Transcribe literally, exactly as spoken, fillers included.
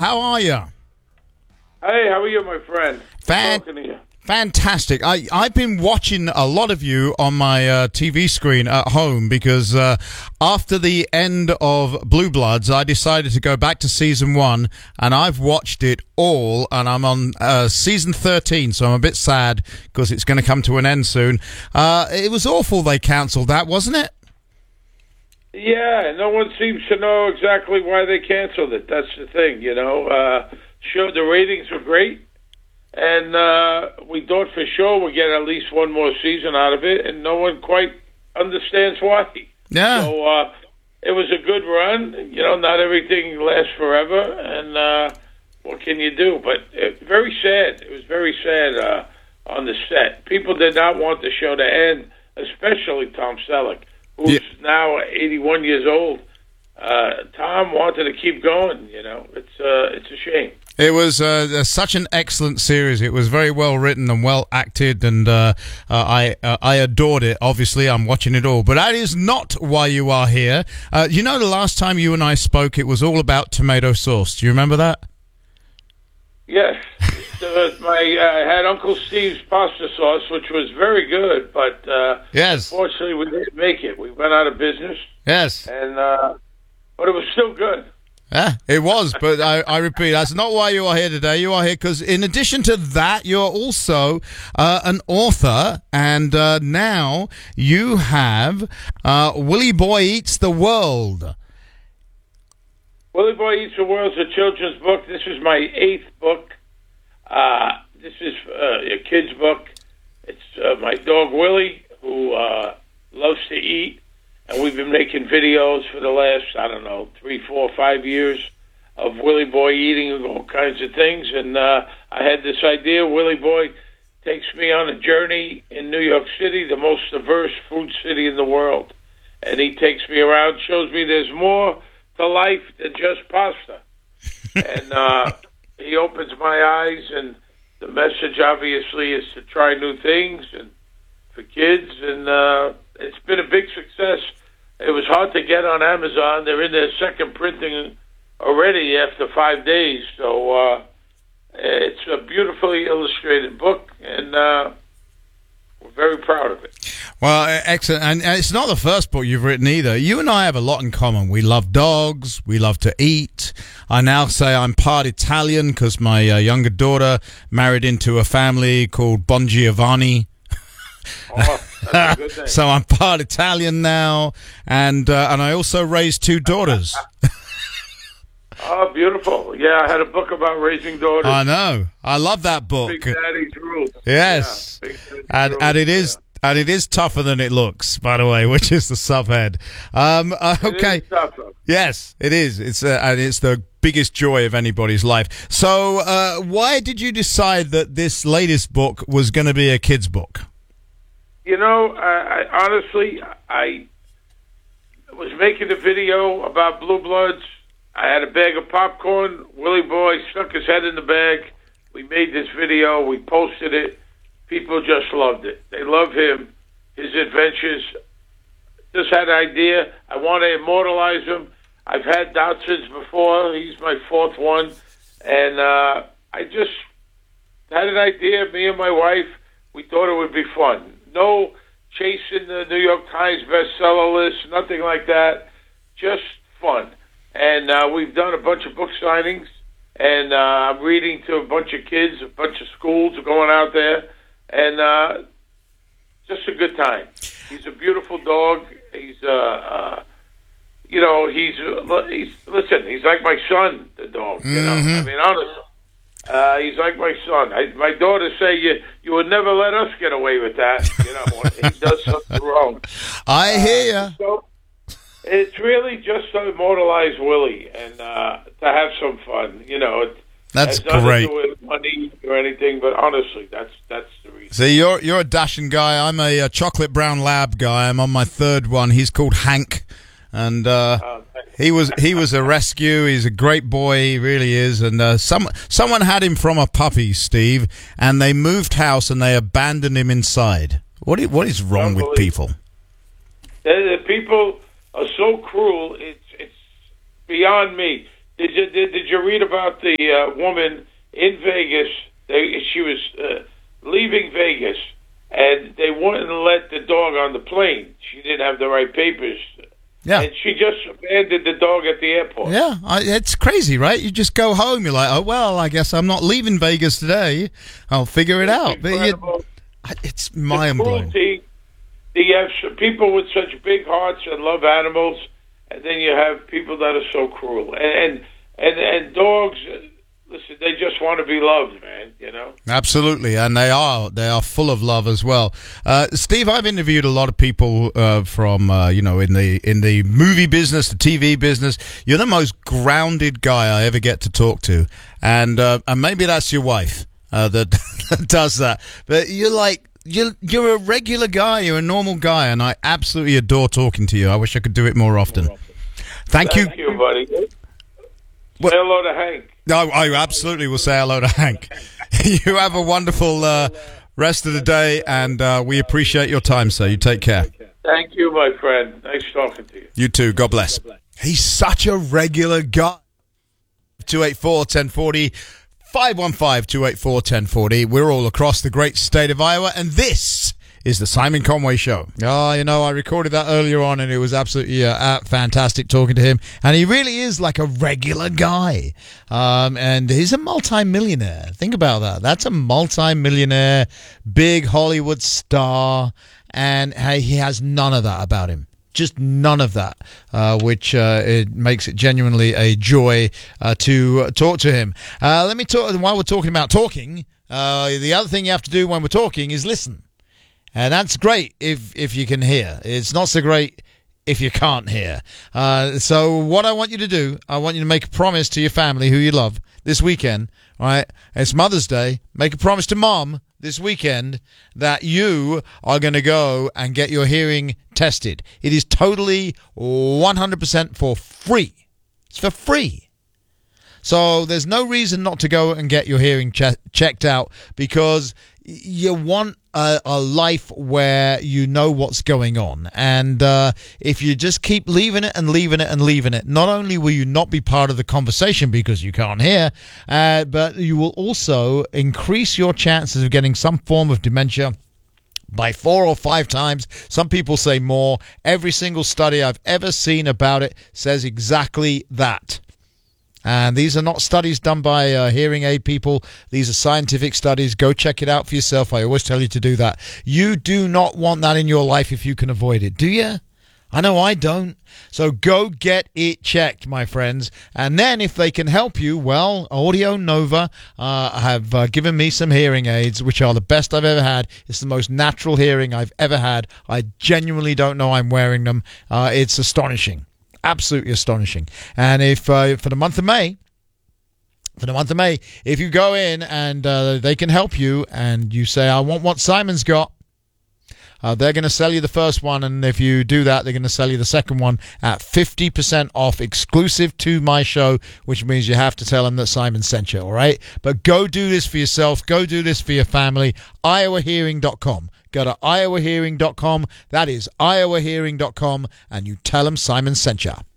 How are you? Hey, how are you, my friend? Fan- Talking to you. Fantastic. I, I've been watching a lot of you on my uh, T V screen at home because uh, after the end of Blue Bloods, I decided to go back to season one, and I've watched it all, and I'm on uh, season thirteen, so I'm a bit sad because it's going to come to an end soon. Uh, it was awful they cancelled that, wasn't it? Yeah, no one seems to know exactly why they canceled it. That's the thing, you know. Uh, sure, the ratings were great. And uh, we thought for sure we'd get at least one more season out of it, and no one quite understands why. Yeah. So uh, it was a good run. You know, not everything lasts forever, and uh, what can you do? But it, very sad. It was very sad uh, on the set. People did not want the show to end, especially Tom Selleck, who's yeah. now eighty-one years old. Uh, Tom wanted to keep going. You know, it's uh, it's a shame. It was uh, such an excellent series. It was very well written and well acted, and uh, uh, I uh, I adored it. Obviously, I'm watching it all. But that is not why you are here. Uh, you know, the last time you and I spoke, it was all about tomato sauce. Do you remember that? Yes. uh, my uh, I had Uncle Steve's pasta sauce, which was very good, but uh, yes, unfortunately, we didn't make it. We went out of business. Yes, and uh, but it was still good. Yeah, it was, but I, I repeat, that's not why you are here today. You are here because in addition to that, you're also uh, an author, and uh, now you have uh, Willie Boy Eats the World. Willie Boy Eats the World is a children's book. This is my eighth book. Uh, this is uh, a kid's book. It's uh, my dog Willie, who uh, loves to eat. And we've been making videos for the last, I don't know, three, four, five years of Willie Boy eating all kinds of things. And uh, I had this idea. Willie Boy takes me on a journey in New York City, the most diverse food city in the world. And he takes me around, shows me there's more to life than just pasta. and uh, he opens my eyes, and the message obviously is to try new things and for kids. And uh, it's been a big success. It was hard to get on Amazon. They're in their second printing already after five days. So uh, it's a beautifully illustrated book, and uh, we're very proud of it. Well, excellent. And it's not the first book you've written either. You and I have a lot in common. We love dogs. We love to eat. I now say I'm part Italian because my uh, younger daughter married into a family called Bongiovanni. Oh, that's a good thing. So I'm part Italian now, and uh, and I also raised two daughters. Oh, beautiful. Yeah, I had a book about raising daughters. I know. I love that book. Big Daddy's Rules. Yes. Yeah, Big Daddy's and Rules. and it is yeah. and it is tougher than it looks, by the way, which is the subhead. Um, uh, okay. It is tougher. Yes, it is. It's uh, and it's the biggest joy of anybody's life. So, uh, why did you decide that this latest book was going to be a kid's book? You know, I, I honestly, I was making a video about Blue Bloods. I had a bag of popcorn. Willie Boy stuck his head in the bag. We made this video. We posted it. People just loved it. They love him, his adventures. Just had an idea. I want to immortalize him. I've had Dachshunds before. He's my fourth one. And uh, I just had an idea, me and my wife. We thought it would be fun. No chasing the New York Times bestseller list, nothing like that. Just fun. And uh, we've done a bunch of book signings, and uh, I'm reading to a bunch of kids, a bunch of schools are going out there, and uh, just a good time. He's a beautiful dog. He's, uh, uh, you know, he's, he's, listen, he's like my son, the dog, you know. Mm-hmm. I mean, honestly. Uh, he's like my son. I, my daughters say you you would never let us get away with that. You know, when he does something wrong. I hear you. Uh, so it's really just to immortalize Willie and uh, to have some fun. You know, it that's has nothing great. to do with money or anything, but honestly, that's that's the reason. See, you're you're a dashing guy. I'm a, a chocolate brown lab guy. I'm on my third one. He's called Hank, and uh, Uh, he was he was a rescue. He's a great boy. He really is. And uh, some someone had him from a puppy, Steve, and they moved house and they abandoned him inside. What is, what is wrong with people? The, the people are so cruel. It's it's beyond me. Did you did, did you read about the uh, woman in Vegas? They, she was uh, leaving Vegas, and they wouldn't let the dog on the plane. She didn't have the right papers. Yeah. And she just abandoned the dog at the airport. Yeah, I, it's crazy, right? You just go home. You're like, oh, well, I guess I'm not leaving Vegas today. I'll figure it out. But you, it's mind-blowing. You have some people with such big hearts and love animals, and then you have people that are so cruel. And and, and, and dogs, listen, they just want to be loved, man, you know? Absolutely, and they are. They are full of love as well. Uh, Steve, I've interviewed a lot of people uh, from, uh, you know, in the in the movie business, the T V business. You're the most grounded guy I ever get to talk to. And, uh, and maybe that's your wife uh, that, that does that. But you're like, You're, you're a regular guy. You're a normal guy, and I absolutely adore talking to you. I wish I could do it more often. Thank, Thank you. Thank you, buddy. Well, say hello to Hank. No, I absolutely will say hello to Hank. You have a wonderful uh, rest of the day, and uh, we appreciate your time, sir. You take care. Thank you, my friend. Nice talking to you. You too. God bless. He's such a regular guy. two eight four, one oh four oh. five one five, two eight four, one oh four oh. We're all across the great state of Iowa, and this is the Simon Conway Show. Oh, you know, I recorded that earlier on, and it was absolutely uh, uh, fantastic talking to him. And he really is like a regular guy. Um, and he's a multi-millionaire. Think about that. That's a multi-millionaire, big Hollywood star, and hey, he has none of that about him. Just none of that, uh, which uh, it makes it genuinely a joy uh, to talk to him. Uh, let me talk. While we're talking about talking, uh, the other thing you have to do when we're talking is listen, and that's great if if you can hear. It's not so great if you can't hear. Uh, so what I want you to do, I want you to make a promise to your family who you love this weekend. All right, it's Mother's Day. Make a promise to Mom this weekend that you are going to go and get your hearing tested. It is totally one hundred percent for free. It's for free. So there's no reason not to go and get your hearing che- checked out, because you want a, a life where you know what's going on. And uh, if you just keep leaving it and leaving it and leaving it, not only will you not be part of the conversation because you can't hear, uh, but you will also increase your chances of getting some form of dementia by four or five times. Some people say more. Every single study I've ever seen about it says exactly that. And these are not studies done by uh, hearing aid people. These are scientific studies. Go check it out for yourself. I always tell you to do that. You do not want that in your life if you can avoid it, do you? I know I don't. So go get it checked, my friends. And then if they can help you, well, Audio Nova uh, have uh, given me some hearing aids, which are the best I've ever had. It's the most natural hearing I've ever had. I genuinely don't know I'm wearing them. Uh, it's astonishing. Absolutely astonishing. And if uh, for the month of May, for the month of May, if you go in and uh, they can help you and you say, I want what Simon's got, uh, they're going to sell you the first one. And if you do that, they're going to sell you the second one at fifty percent off, exclusive to my show, which means you have to tell them that Simon sent you, all right? But go do this for yourself. Go do this for your family. iowa hearing dot com. Go to iowa hearing dot com. That is iowa hearing dot com, and you tell them Simon sent you.